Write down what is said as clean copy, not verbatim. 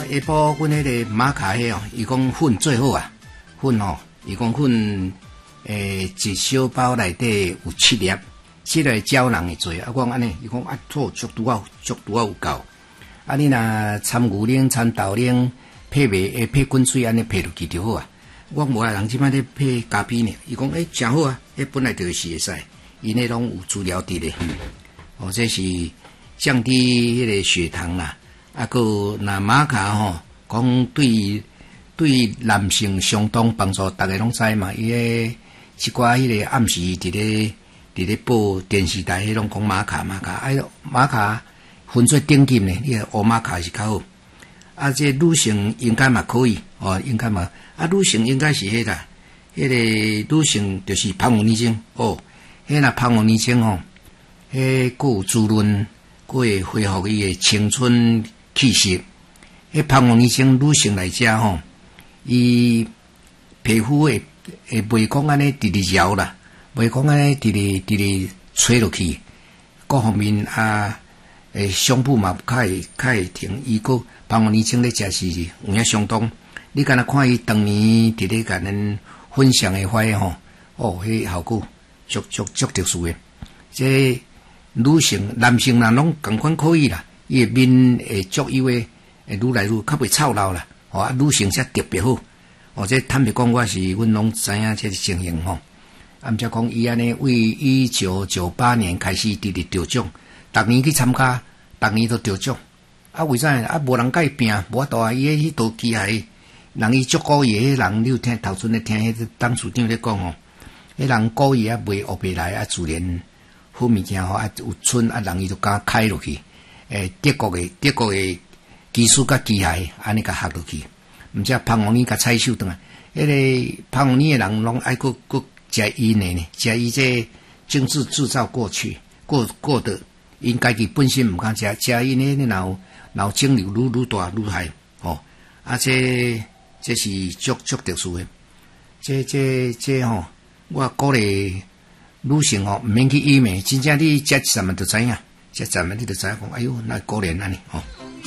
下晡阮迄个马卡迄哦，伊讲粉最好啊，粉吼，伊讲粉一小包内底有7粒，7粒胶囊会做啊。我讲安尼，伊讲啊，错足拄啊有够。啊，你若掺牛奶、掺豆奶，配糜配滚水安尼配落去就好啊。我无啊，人即摆咧配咖啡呢，伊讲真好啊，本来就是会使，伊内拢有资料伫咧。哦，这是降低迄个血糖啦。啊，个那玛卡吼，讲对男性相当帮助，大家拢知嘛。伊个一寡迄个暗时伫咧报电视台，迄拢讲玛卡，玛卡分做顶级呢，迄个乌玛卡是较好。啊，这女性应该嘛可以哦，应该嘛。啊，女性应该是迄个，迄个女性就是芳红年轻哦，迄若芳红年轻吼，迄个有滋润，佫会恢复伊个青春气息。迄芳红年轻女性来讲吼，伊皮肤会袂讲安尼直直摇啦，袂讲安尼直直吹落去，各方面啊，胸部嘛较会停，伊个芳红年轻咧食是有影相当。你敢若看伊当年伫咧甲咱分享诶话吼，哦，迄效果足特殊诶。这女性、男性啦拢共款可以啦，伊诶面会足油诶，愈来愈较袂臭老啦。哦，啊，女性则特别好。哦，这坦白讲，我是阮拢知影这个情形吼。啊，毋则讲伊安尼为1998年开始直直得奖，逐年去参加，逐年都得奖。啊，为啥？啊，无人甲伊拼，无法度啊！伊迄道机械。人伊足鼓意，迄人你有听头阵咧听迄董事长咧讲吼，迄人鼓意啊卖乌白来啊，自然好物件吼啊有剩啊，人伊就敢开落去。德国诶技术甲机械安尼甲学落去，毋则芳红泥甲采收转来，迄个芳红泥诶人拢爱佫食伊呢，食伊这精致制造过的，因家己本身毋敢食伊呢，脑肿瘤愈大愈害吼，啊这是足特殊诶，这吼，我鼓励女性吼，毋免去医美，真正你食什么就知影，食什么你就知影讲，哎哟，那可怜啊你吼。